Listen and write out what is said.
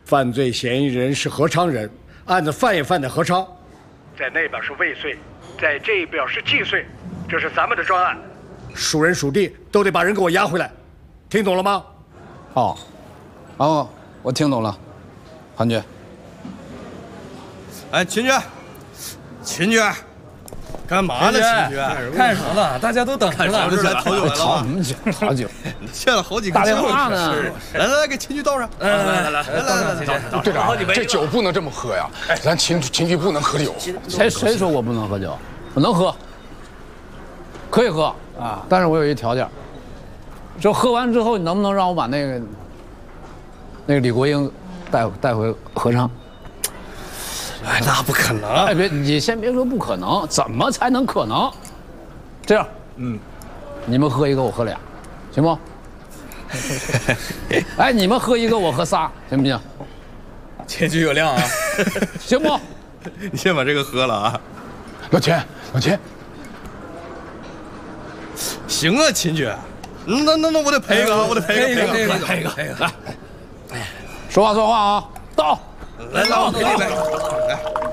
犯罪嫌疑人是何昌仁，案子犯也犯在何昌，在那边是未遂，在这边是既遂，这是咱们的专案，属人属地都得把人给我押回来，听懂了吗？ 哦，我听懂了，韩局。 哎，秦局，秦局，干嘛呢？秦局， 看什么呢？大家都等着呢。 这来讨酒来了吗？ 讨酒， 欠了好几个打电话呢。 来，给秦局倒上。来， 队长，这酒不能这么喝呀！咱秦局不能喝酒。谁说我不能喝酒？我能喝，可以喝啊，但是我有一条件，就喝完之后，你能不能让我把那个李国英带回合昌？ 哎，那不可能！ 哎，你先别说不可能，怎么才能可能？这样，你们喝一个，我喝俩，行不？哎，你们喝一个，我喝仨，行不行？ 谦虚有量啊， 行不？ 你先把这个喝了啊！ 老钱， 行啊，秦局，那我得赔一个啊，我得赔一个， 说话算话啊，到。 来，我给你来。